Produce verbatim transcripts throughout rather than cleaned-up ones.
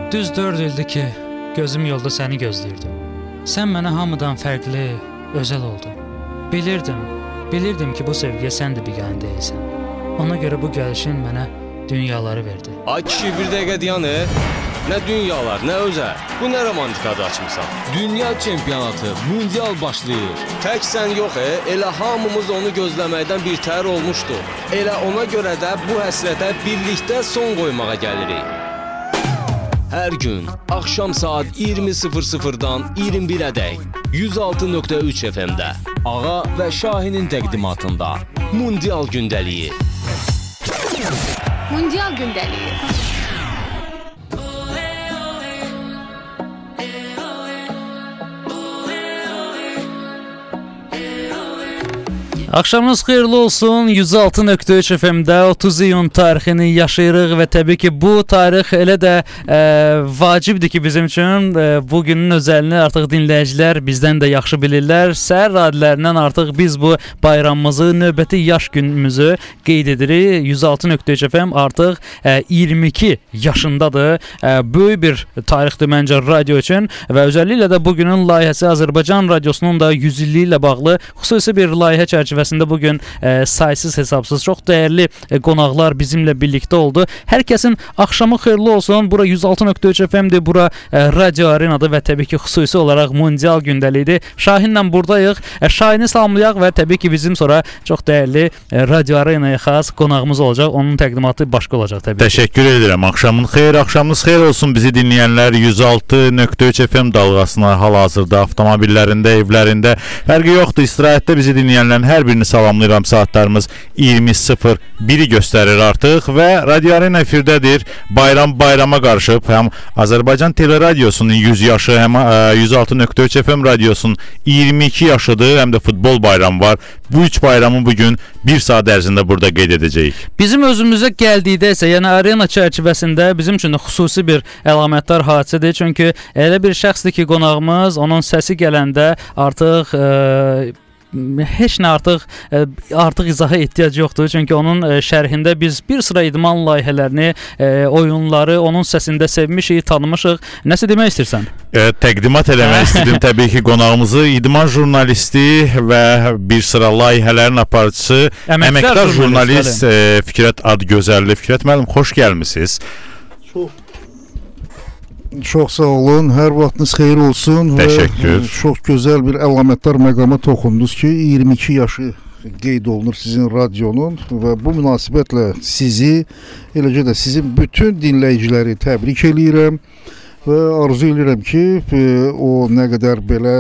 Düz dörd ildir ki, gözüm yolda səni gözləyirdim. Sən mənə hamıdan fərqli, özəl oldun. Bilirdim, bilirdim ki, bu sevgiyə sən də biganə deyilsən. Ona görə bu gəlişin mənə dünyaları verdi. Ay kişi, bir dəqiqə dayanı. Nə dünyalar, nə özəl. Bu nə romantikadır açmısan? Dünya çempionatı, mundial başlayır. Tək sən yox, e, elə hamımız onu gözləməkdən bir təhər olmuşdu. Elə ona görə də bu həsrətə birlikdə son qoymağa gəlirik. Hər gün axşam saat iyirmi sıfır sıfırdan iyirmi birədək yüz altı nöqtə üç F M-də Ağa və Şahinin təqdimatında Mundial gündəliyi. Mundial gündəliyi. Axşamınız xeyirli olsun. yüz altı nöqtə üç F M-də otuz iyun tarixini yaşayırıq və təbii ki, bu tarix elə də e, vacibdir ki, bizim üçün e, bu günün özəlini artıq dinləyicilər bizdən də yaxşı bilirlər. Səhər radiolarından artıq biz bu bayramımızı, növbəti yaş günümüzü qeyd edirik. yüz altı nöqtə üç F M artıq e, iyirmi iki yaşındadır. E, böyük bir tarixdir məncə radio üçün və özəlliklə də bugünün layihəsi Azərbaycan radiosunun da yüz illiyi ilə bağlı xüsusi bir layihə çərçivəsində bugün e, saysız hesabsız çox dəyərli e, qonaqlar bizimlə birlikdə oldu. Hər kəsin axşamı xeyirli olsun. Bura yüz altı nöqtə üç F M-dir, bura e, Radio Arenadır və təbii ki, xüsusi olaraq Mundial gündəliyidir. Şahinlə buradayıq. E, Şahini salamlayaq və təbii ki, bizim sonra çox dəyərli e, Radio Arenaya xas qonağımız olacaq. Onun təqdimatı başqa olacaq təbii ki. Təşəkkür edirəm. Axşamın xeyir, axşamınız xeyir olsun bizi dinləyənlər. yüz altı nöqtə üç F M dalğasına hal-hazırda avtomobillərində, evlərində fərqi yoxdur. İstirahətdə bizi dinləyənlərin hər birini salamlayıram. Saatlarımız iyirmi sıfır biri göstərir artıq və Radio Arena efirdədir. Bayram bayrama qarışıb. Həm Azərbaycan Teleradiosunun yüz yaşı, həm yüz altı nöqtə üç F M radiosunun iyirmi iki yaşıdır, həm də futbol bayramı var. Bu üç bayramı bugün bir saat ərzində burada qeyd edəcəyik. Bizim özümüzə gəldikdə isə, yəni Arena çərçivəsində bizim üçün də xüsusi bir əlamətdar hadisədir. Çünki elə bir şəxsdir ki, qonağımız, onun səsi gələndə artıq e, heç nə artıq artıq izaha ehtiyac yoxdur. Çünki onun şərhində biz bir sıra idman layihələrini, oyunları onun səsində sevmişik, tanımışıq. Nəsə demək istəyirsən? E, təqdimat eləmək istedim təbii ki, qonağımızı idman jurnalisti və bir sıra layihələrin aparıcısı, əməkdar, əməkdar jurnalist e, Fikrət Adgözəlli. Fikrət müəllim, xoş gəlmisiniz. Çox Çox sağ olun, hər vaxtınız xeyir olsun. Təşəkkür. Və çox gözəl bir əlamətdar məqama toxundunuz ki, iyirmi iki yaşı qeyd olunur sizin radionun və bu münasibətlə sizi, eləcə də sizin bütün dinləyiciləri təbrik eləyirəm və arzu edirəm ki, o nə qədər belə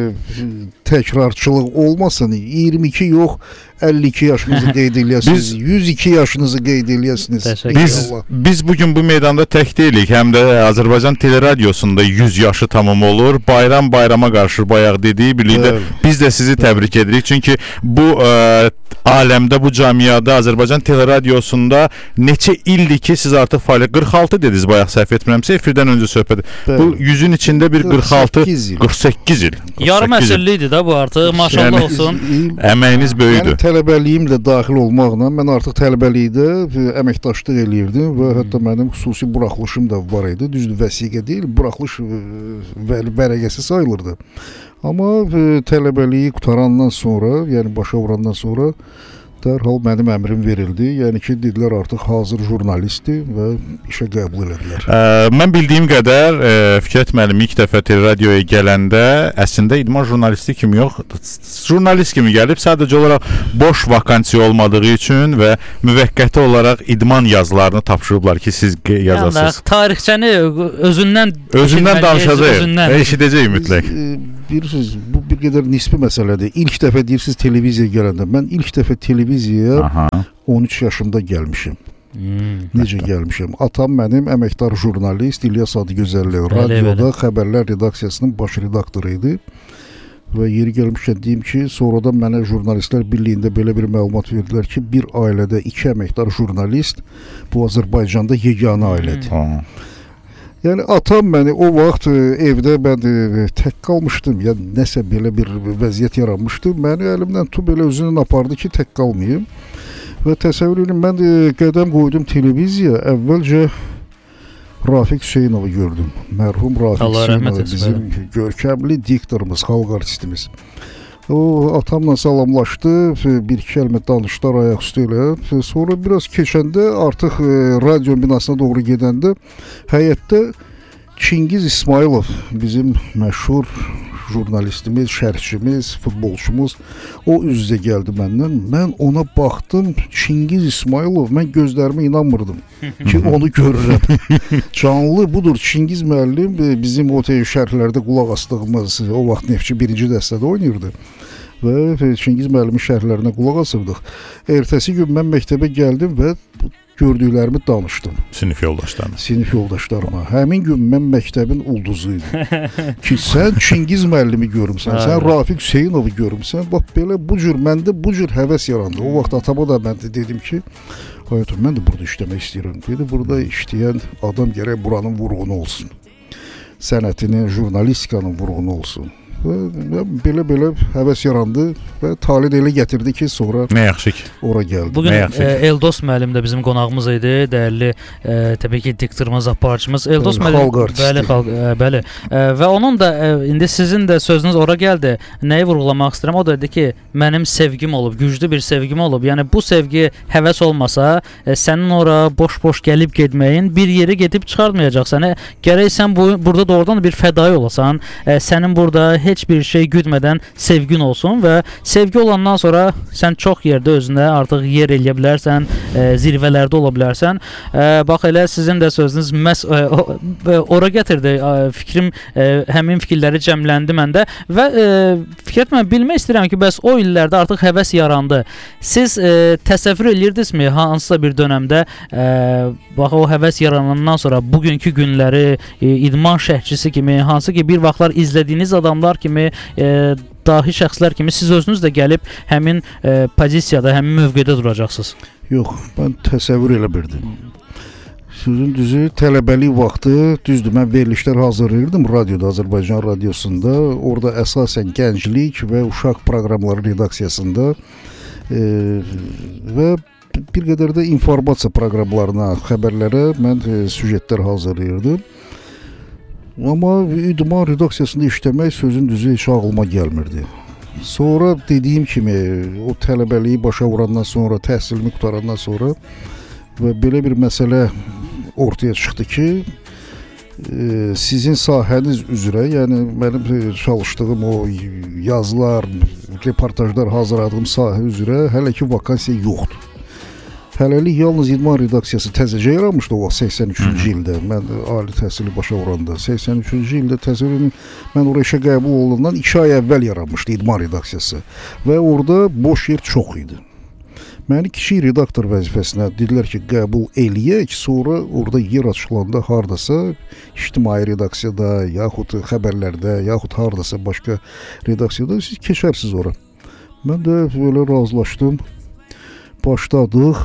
təkrarçılıq olmasın, iyirmi iki yox, əlli iki yaşınızı qeyd eləyəsiniz, yüz iki yaşınızı qeyd eləyəsiniz. Biz, biz bugün bu meydanda tək deyilik, həm də Azərbaycan Teleradiosunda yüz yaşı tamam olur. Bayram bayrama qarşı bayaq dediyi birlikdə biz də sizi təbrik edirik. Çünki bu ə, aləmdə, bu camiada, Azərbaycan Teleradiosunda neçə ildir ki, siz artıq fəaliyyət, qırx altı dediniz bayaq səhv etmirəmsə, efirdən öncə söhbət. Bu yüzün içində bir qırx altı, qırx səkkiz il. Yarım əsrlikdir də bu artıq, maşallah yəni, olsun. Əməyiniz böyüdür. Tələbəliyim də daxil olmaqla, mən artıq tələbəlikdə əməkdaşlıq eləyirdim və hmm. hətta mənim xüsusi buraxılışım da var idi. Düzdür, vəsiqə deyil, buraxılış vərəqəsi sayılırdı. Amma tələbəliyi qutarandan sonra, yəni başa vurandan sonra dərhal mənim əmrim verildi. Yəni ki, dedilər artıq hazır jurnalistdir və işə qəbul elədilər. Ə, mən bildiyim qədər ə, Fikrət müəllim ilk dəfə Teleradioya gələndə əslində idman jurnalisti kimi yox, jurnalist kimi gəlib, sadəcə olaraq boş vakansiya olmadığı üçün və müvəqqəti olaraq idman yazılarını tapşırıblar ki, siz yazasınız. Yəni, tarixçəni özündən özündən danışacaq, eşidəcək mütləq. Bilirsiniz, bu bir qədər nisbi məsələdir. İlk dəfə deyirsiniz televiziyaya gələndə. Mən ilk dəfə televiziyaya on üç yaşımda gəlmişim. Hmm, Necə hətta. gəlmişim? Atam mənim əməkdar jurnalist İlyas Adgözəlli. Radioda xəbərlər redaksiyasının baş redaktoru idi. Və yeri gəlmişkən deyim ki, sonradan mənə Jurnalistlər Birliyində belə bir məlumat verdilər ki, bir ailədə iki əməkdar jurnalist bu Azərbaycanda yeganə ailədir. Hmm. Yəni atam məni o vaxt evdə mən tək qalmışdım. Yəni nəsə belə bir vəziyyət yaranmışdı. Məni əlimdən tutub belə özünün apardı ki, tək qalmayım. Və təsəvvür edin, mən qədəm qoydum televiziya. Əvvəlcə Rafiq Hüseynovu gördüm. Mərhum Rafiq Allah rəhmət Hüseynov etsin. bizim görkəmli diktorumuz, xalq artistimiz. O atamla salamlaşdı, bir iki kəlmə danışdılar ayaqüstü ilə. Sonra biraz keçəndə artıq radio binasına doğru gedəndə həyətdə Çingiz İsmailov, bizim məşhur jurnalistimiz, şərhçimiz, futbolçumuz, o üz-üzə gəldi məndən. Mən ona baxdım, Çingiz İsmailov, mən gözlərimə inanmırdım ki, onu görürəm. Canlı budur, Çingiz müəllim bizim o şərhlərdə qulaq asdığımız, o vaxt Neftçi birinci dəstədə oynayırdı və Çingiz müəllimin şərhlərinə qulaq asırdıq. Ertəsi gün mən məktəbə gəldim və gördüklərimi danışdım. Sinif yoldaşlarına. Sinif yoldaşlarıma. Həmin gün mən məktəbin ulduzuydu. Ki sən Çingiz müəllimi görmüsən, sən Rafiq Hüseynovu görmüsən. Bax belə bu cür məndə bu cür həvəs yarandı. O vaxt atama da mən də dedim ki, hayatım mən də burada işləmək istəyirəm. Dedi burada işləyən adam gərək buranın vurğunu olsun. Sənətinin, jurnalistikanın vurğunu olsun. Və belə-belə həvəs yarandı və Talib elə gətirdi ki, sonra nə yaxşı ki, ora gəldi. Bugün e, Eldos müəllim də bizim qonağımız idi, dəyərli e, təbii ki, diktorumuz, aparıcımız. Eldos müəllim, xalq artisti. Bəli, xalq, e, bəli. E, və onun da e, indi sizin də sözünüz ora gəldi. Nəyi vurğulamaq istəyirəm? O da dedi ki, mənim sevgim olub, güclü bir sevgim olub. Yəni bu sevgi həvəs olmasa, e, sənin ora boş-boş gəlib getməyin bir yeri gedib çıxartmayacaq səni. Gərək sən bu burada doğrudan bir fədai olasan. E, sənin burada heç bir şey güdmədən sevgin olsun və sevgi olandan sonra sən çox yerdə özünə artıq yer eləyə bilərsən, e, zirvələrdə ola bilərsən. E, bax elə sizin də sözünüz məhz e, o, ora gətirdi. E, fikrim e, həmin fikirləri cəmləndi məndə və e, Fikrət mən bilmək istəyirəm ki, bəs o illərdə artıq həvəs yarandı. Siz e, təsəvvür edirdinizmi hansısa bir dönəmdə e, bax o həvəs yaranandan sonra bugünkü günləri e, idman şərhçisi kimi, hansı ki bir vaxtlar izlədiyiniz adamlar kimi, e, dahi şəxslər kimi siz özünüz də gəlib həmin e, pozisiyada, həmin mövqedə duracaqsınız? Yox, mən təsəvvür elə bildim. Sözün düzü, tələbəlik vaxtı, düzdür, mən verilişlər hazırlayırdım radioda, Azərbaycan radiosunda. Orada əsasən gənclik və uşaq proqramları redaksiyasında e, və bir qədər də informasiya proqramlarına, xəbərlərə mən e, süjetlər hazırlayırdım. Amma idman redaksiyasında işləmək sözün düzü heç ağlıma gəlmirdi. Sonra dediyim kimi o tələbəliyi başa vurandan sonra, təhsilimi qutarandan sonra və belə bir məsələ ortaya çıxdı ki, e, sizin sahəniz üzrə, yəni mənim çalışdığım o yazılar, reportajlar hazırladığım sahə üzrə hələ ki vakansiya yoxdur. Hələlik yalnız idman redaksiyası təzəcə yaranmışdı o vaxt səksən üçüncü ildə. Mən ali təhsili başa vuranda səksən üçüncü ildə təsəvvürün mən oraya işə qəbul olundan iki ay əvvəl yaranmışdı idman redaksiyası və orada boş yer çox idi. Məni kiçik redaktor vəzifəsinə dedilər ki, qəbul eləyək, sonra orada yer açılanda hardasa ictimai redaksiyada, yaxud xəbərlərdə, yaxud hardasa başqa redaksiyada siz keçərsiniz ora. Mən də belə razılaşdım. Başladıq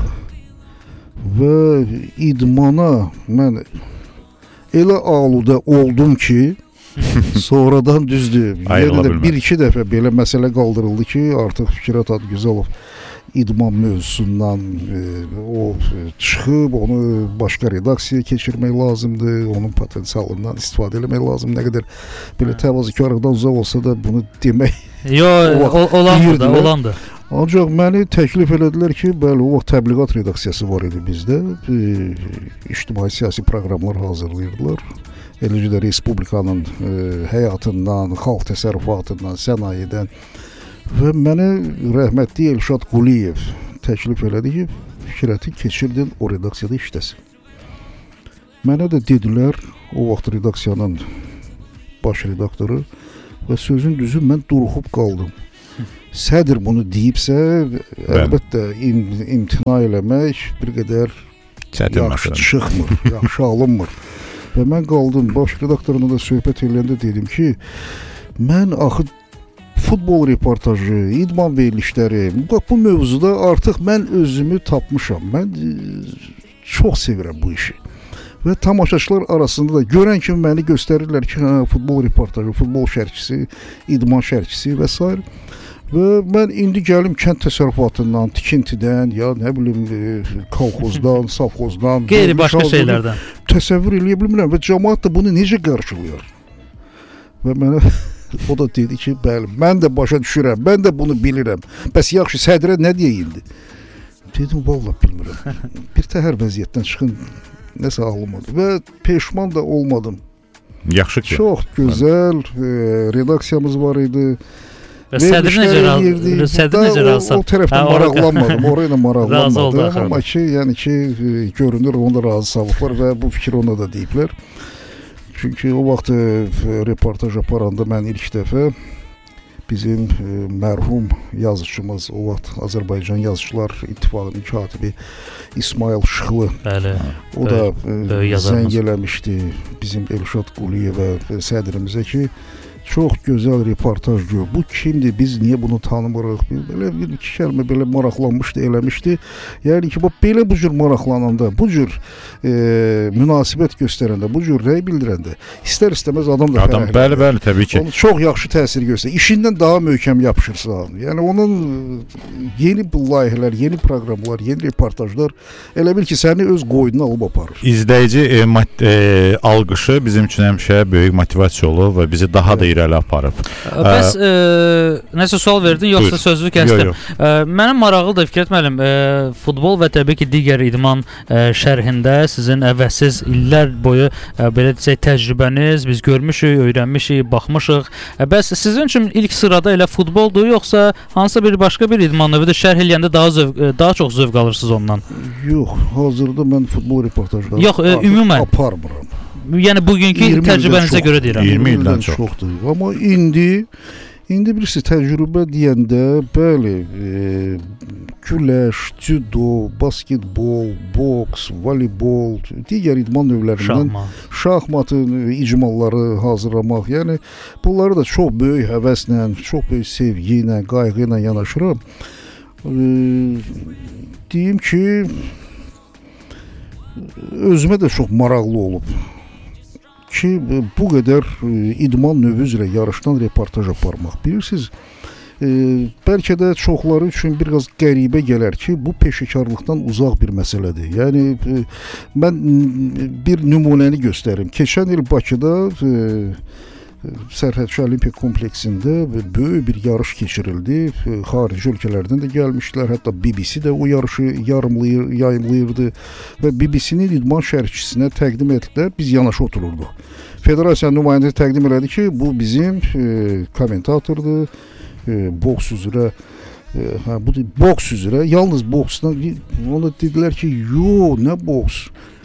və idmana mən elə aludə oldum ki, sonradan düzdür. Yenə də bir-iki dəfə belə məsələ qaldırıldı ki, artıq Fikrət Adgüzəlov idman mövzusundan e, o çıxıb, onu başqa redaksiyaya keçirmək lazımdır, onun potensialından istifadə etmək lazım. Nə qədər belə təvazökarlıqdan uzaq olsa da bunu demək Yox, olandır da, olandır. Ancaq məni təklif elədilər ki, bəli, o vaxt təbliğat redaksiyası var idi bizdə. E, ictimai siyasi proqramlar hazırlayırdılar. Eləcə də Respublikanın e, həyatından, xalq təsərrüfatından, sənayedən və mənə rəhmətli Elşad Quliyev təklif elədi ki, Fikrəti keçirdin o redaksiyada işləsin. Mənə də dedilər, o vaxt redaksiyanın baş redaktoru və sözün düzü mən duruxub qaldım. Sədr bunu deyibsə, əlbəttə im imtina eləmək bir qədər çətin yaxşı çıxmır, yaxşı alınmır. Və mən qaldım, baş redaktoruna da söhbət eləyəndə dedim ki, mən axı futbol reportajı, idman verilişləri, bu mövzuda artıq mən özümü tapmışam. Mən çox sevirəm bu işi. Və tamaşaçılar arasında da görən kimi məni göstərirlər ki, hə, futbol reportajı, futbol şərhçisi, idman şərhçisi və s. Və mən indi gəlim kənd təsərrüfatından, tikintidən, ya nə bilim, e, kolxozdan, savxozdan, qeyri başqa şeylərdən təsəvvür eləyə bilmirəm və cəmaət də bunu necə qarşılayır? Və mənə o da dedi ki, bəli, mən də başa düşürəm, mən də bunu bilirəm. Bəs yaxşı, sədrə nə deyildi? Dedim, vallahi bilmirəm. Bir təhər vəziyyətdən çıxın, nəsə ağlamadı və peşman da olmadım. Yaxşı ki. Çox gözəl e, redaksiyamız var idi. Və sədr necə razı? Sədr necə razı? O, o tərəfdən maraqlanmadım, orayla maraqlanmadım. Razı Amma ki, yəni ki, görünür onda razı salıblar və bu fikir ona da deyiblər. Çünki o vaxt e, reportaj aparanda mən ilk dəfə bizim e, mərhum yazıçımız, o vaxt Azərbaycan Yazıçılar İttifaqının katibi İsmail Şıxlı, bəli, o da e, zəng eləmişdi bizim Elşad Quliyevə və sədrimizə ki, çox gözəl reportaj gör. Bu kimdir? Biz niyə bunu tanımırıq? Belə bir iki kəlmə belə maraqlanmışdı, eləmişdi. Yəni ki, bu belə bu cür maraqlananda, bu cür e, münasibət göstərəndə, bu cür rəy bildirəndə istər-istəməz adam da adam, bəli, bəli, təbii ki. Onu çox yaxşı təsir göstərir. İşindən daha möhkəm yapışırsa. Yəni onun yeni layihələr, yeni proqramlar, yeni reportajlar elə bil ki, səni öz qoynuna alıb aparır. İzləyici e, mat, e, alqışı bizim üçün həmişə böyük motivasiya olur və bizi daha da irəli aparıb. Bəs e, nəsə sual verdin, yoxsa buyur. Sözünü kəsdim? Yo, yo. E, mənim maraqlıdır Fikrət müəllim, e, futbol və təbii ki, digər idman e, şərhində sizin əvəzsiz illər boyu e, belə desək təcrübəniz, biz görmüşük, öyrənmişik, baxmışıq. E, bəs sizin üçün ilk sırada elə futboldur, yoxsa hansısa bir başqa bir idman növüdür? Şərh eləyəndə daha zövq, daha çox zövq alırsınız ondan? Yox, hazırda mən futbol reportajları Yox, e, ümumən aparmıram. Yəni bugünkü təcrübənizə görə deyirəm. iyirmi ildən çox. çoxdur. Amma indi indi birisi təcrübə deyəndə, bəli, e, güləş, judo, basketbol, boks, voleybol, digər idman növlərindən Şahmat. şahmatın icmalları hazırlamaq, yəni bunları da çox böyük həvəslə, çox böyük sevgi ilə, qayğı ilə yanaşıram. E, deyim ki, özümə də çox maraqlı olub ki, bu qədər e, idman növü üzrə yarışdan reportaj aparmaq. Bilirsiniz, e, bəlkə də çoxları üçün biraz qəribə gələr ki, bu peşəkarlıqdan uzaq bir məsələdir. Yəni, e, mən bir nümunəni göstərim. Keçən il Bakıda e, Sərhədçi Olimpik kompleksində böyük bir yarış keçirildi. Xarici ölkələrdən də gəlmişdilər. Hətta B B C də o yarışı yarımlayır, yayımlayırdı və B B C-nin idman şərhçisinə təqdim etdilər. Biz yanaşı otururduq. Federasiya nümayəndəsi təqdim elədi ki, bu bizim e, kommentatordur. E, boks üzrə e, hə, bu boks üzrə, yalnız boksdan ona dedilər ki, "Yo, nə boks?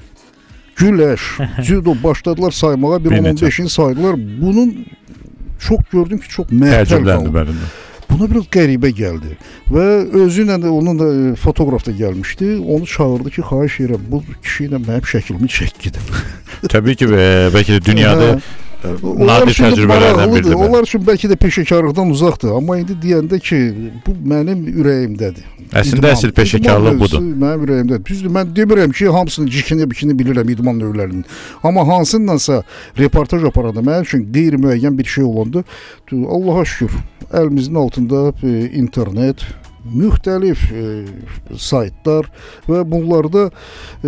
Güləş, judo başladılar saymağa, bir on on beşini saydılar. Bunun çox gördüm ki, çox məhtəl qaldı. Buna biraz qəribə gəldi. Və özü ilə də onun da fotoqraf da gəlmişdi. Onu çağırdı ki, xahiş edirəm, bu kişi ilə mənim şəklimi çək gedin. Təbii ki, bəlkə də dünyada nadir təcrübələrdən biridir. Onlar üçün bəlkə də peşəkarlıqdan uzaqdır. Amma indi deyəndə ki, bu mənim ürəyimdədir. Əslində əsl peşəkarlıq budur. Mənim ürəyimdədir. Düzdür, mən demirəm ki, hamısını cikini bikini bilirəm idman növlərinin. Amma hansındansa reportaj aparanda mənim üçün qeyri-müəyyən bir şey olanda, Allaha şükür, əlimizin altında e, internet, müxtəlif e, saytlar və bunlarda e,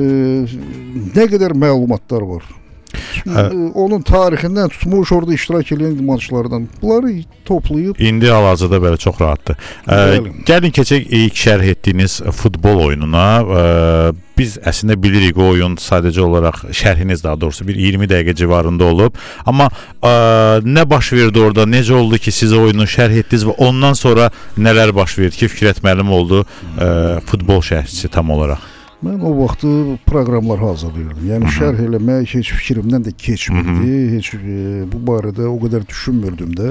nə qədər məlumatlar var. Hə. Onun tarixindən tutmuş, orada iştirak edən idmançılardan bunları toplayıb. İndi hal-hazırda belə çox rahatdır. Ə, gəlin keçək ilk şərh etdiyiniz futbol oyununa. Ə, biz əslində bilirik o oyun sadəcə olaraq şərhiniz daha doğrusu bir iyirmi dəqiqə civarında olub. Amma ə, nə baş verdi orada? Necə oldu ki, siz oyunu şərh etdiniz və ondan sonra nələr baş verdi ki, Fikrət müəllim oldu ə, futbol şərhçisi tam olaraq? Mən o vaxtı proqramlar hazırlayırdım. Yəni şərh eləmək heç fikrimdən də keçmirdi. Hı -hı. Heç e, bu barədə o qədər düşünmürdüm də.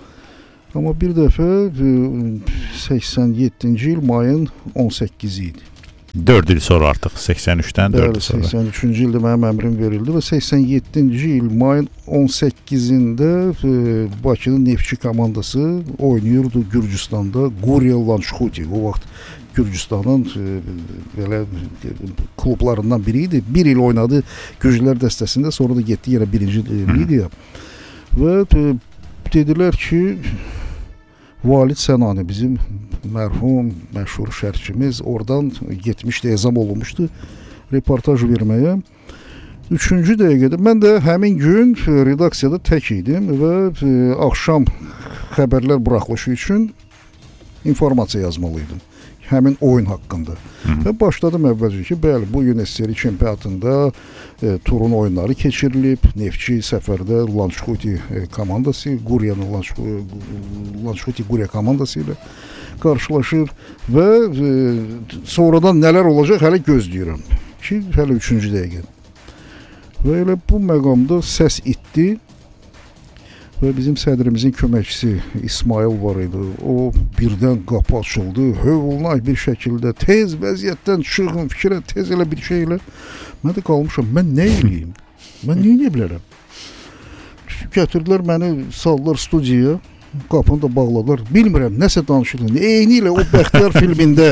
Amma bir dəfə e, səksən yeddinci il mayın on səkkizi idi. dörd il sonra artıq səksən üçdən dörd il sonra. səksən üçüncü ildə mənim əmrim verildi və səksən yeddinci il mayın on səkkizində e, Bakının Neftçi komandası oynayırdı Gürcüstanda. Guriyel Lançxuti o vaxt Gürcüstanın e, belə e, klublarından biri idi. Bir il oynadı Gürcülər dəstəsində, sonra da getdi yenə birinci e, liqaya. Və e, dedilər ki, Valid Sənani bizim mərhum, məşhur şərhçimiz oradan getmişdi, ezam olunmuşdu reportaj verməyə. Üçüncü dəqiqədə mən də həmin gün redaksiyada tək idim və e, axşam xəbərlər buraxılışı üçün informasiya yazmalıydım. Həmin oyun haqqında. Hı -hı. Və başladım əvvəlcə ki, bəli, bu gün S S R çempionatında e, turun oyunları keçirilib. Neftçi səfərdə Lançxuti e, komandası, Quriyanın Lançxuti Quriya komandası ilə qarşılaşır və e, sonradan nələr olacaq hələ gözləyirəm ki, hələ üçüncü dəqiqə. Və elə bu məqamda səs itdi. Və bizim sədrimizin köməkçisi İsmail var idi. O birdən qapı açıldı. Hövlnay bir şəkildə tez vəziyyətdən çıxın, fikrə tez elə bir şey elə. Mən də qalmışam. Mən nə eləyim? Mən nə edə bilərəm? Gətirdilər məni, saldılar studiyaya. Qapını da bağladılar. Bilmirəm, nəsə danışırlar. Eyni ilə o Bəxtiyar filmində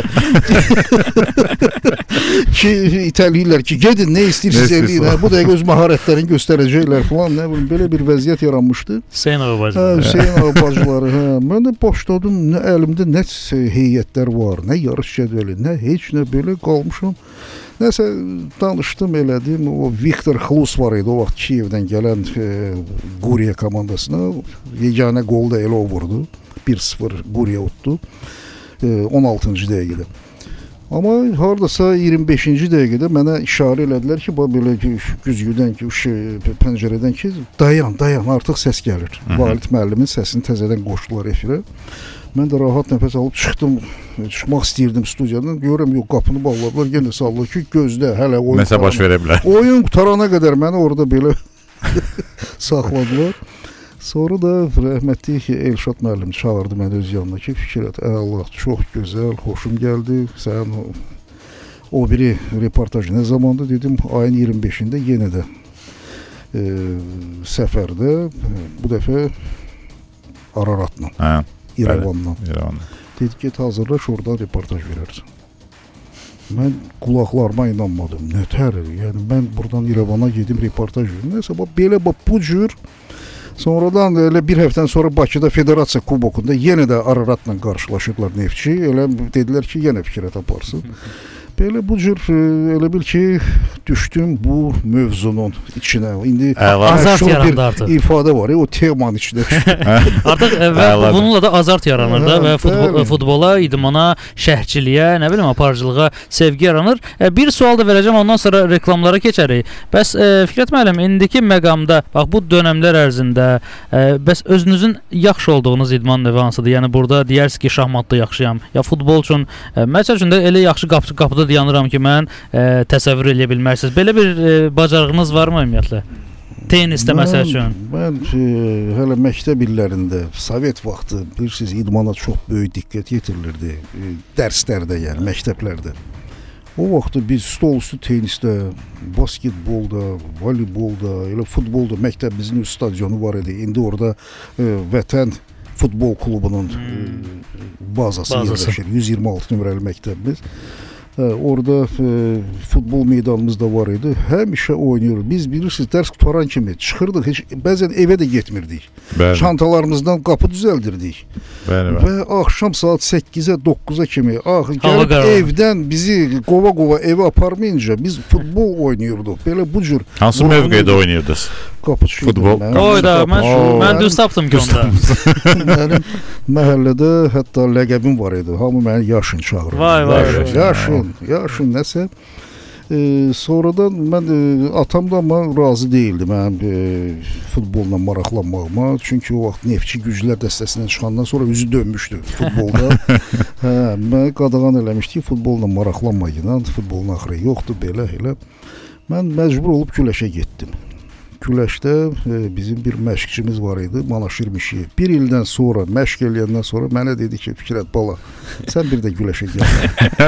ki, itəliyirlər ki, gedin, nə istəyirsiniz eləyin. Hə, bu dəqiqə öz məharətlərini göstərəcəklər falan. Nə bilim, belə bir vəziyyət yaranmışdı. Hüseyn ağa bacıları. Hə, Hüseyn ağa bacıları. Hə. Mən də başladım, nə əlimdə nə heyətlər var, nə yarış cədvəli, nə heç nə belə qalmışam. Nəsə danışdım, elədim. O Viktor Xlus var idi o vaxt Kiyevdən gələn e, Quriya komandasına. Yeganə qolu da elə o vurdu. bir sıfır Quriya utdu. E, on altıncı dəqiqədə. Amma hardasa iyirmi beşinci dəqiqədə mənə işarə elədilər ki, belə güzgüdən ki, pəncərədən ki, dayan, dayan, artıq səs gəlir. Valid müəllimin səsini təzədən qoşdular efirə. Mən də rahat nəfəs alıb çıxdım, çıxmaq istəyirdim studiyadan. Görürəm, yox, qapını bağladılar, yenə saldılar ki, gözlə, hələ oyun Nəsə baş verə bilər. Oyun qutarana qədər məni orada belə saxladılar. Sonra da rəhmətli Elşad müəllim çağırdı məni öz yanına ki, Fikrət, Allah, çox gözəl, xoşum gəldi. Sən o, o biri reportaj nə zamandır dedim, ayın iyirmi beşində yenə də e, səfərdə, bu dəfə Araratla. Hə. İrəvandan. İrəvandan. Dedi ki, hazırlaş, oradan reportaj verərsən. Mən qulaqlarıma inanmadım. Nətər? Yəni, mən buradan İrəvana gedim, reportaj verim. Nəsə, belə bu cür. Sonradan elə bir həftədən sonra Bakıda Federasiya kubokunda yenə də Araratla qarşılaşırlar Neftçi. Elə dedilər ki, yenə Fikrət aparsın. Belə bu cür elə bil ki, düşdüm bu mövzunun içinə. İndi azart yarandı artıq. İfadə var, o temanın içində. Artıq və bununla da azart yaranır da və futbol, futbola, idmana, şəhərçiliyə, nə bilim, aparıcılığa sevgi yaranır. Bir sual da verəcəm, ondan sonra reklamlara keçərik. Bəs Fikrət müəllim, indiki məqamda, bax bu dönəmlər ərzində, bəs özünüzün yaxşı olduğunuz idman növü hansıdır? Yəni burada deyirsiniz ki, şahmatda yaxşıyam, ya futbol üçün, məsəl üçün də elə yaxşı qapı, qapıda dayanıram ki, mən e, təsəvvür edə bilmərsiniz. Belə bir e, bacarığınız varmı ümumiyyətlə? Tenisdə məsəl üçün. Mən e, hələ məktəb illərində, Sovet vaxtı, bilirsiniz, idmana çox böyük diqqət yetirilirdi. E, dərslərdə, yəni, məktəblərdə. O vaxtı biz stol üstü tenisdə, basketbolda, voleybolda, elə futbolda məktəbimizin stadionu var idi. İndi orada e, Vətən futbol klubunun e, bazası, bazası yerləşir. yüz iyirmi altı nömrəli məktəbimiz. Hə, orada e, futbol meydanımız da var idi. Həmişə oynayırıq. Biz bilirsiniz, dərs qutaran kimi çıxırdıq, heç bəzən evə də getmirdik. Bəli. Çantalarımızdan qapı düzəldirdik. Bəli, bəli. Və axşam saat səkkizə doqquza kimi ax, gəlib evdən bizi qova-qova evə aparmayınca biz futbol oynayırdıq. Belə bu cür. Hansı mövqedə oynayırdınız? Qapıçı futbol. Oyda, mən, mən düz tapdım ki onda. Mənim məhəllədə hətta ləqəbim var idi. Hamı məni Yaşın çağırırdı. Vay vay. Yaşın, Yaşın nəsə. E, sonradan mən e, atam da amma razı değildi mənim e, futbolla maraqlanmağıma. Çünki o vaxt Neftçi Güclər dəstəsindən çıxandan sonra üzü dönmüşdü futbolda. Hə, mən qadağan eləmişdi ki, futbolla maraqlanmayın, futbolun axırı yoxdur, belə elə. Mən məcbur olub güləşə getdim. Güləşdə e, bizim bir məşqçimiz var idi, Manaşir Mişiyev. Bir ildən sonra, məşq eləyəndən sonra mənə dedi ki, Fikrət bala, sən bir də güləşə gəl.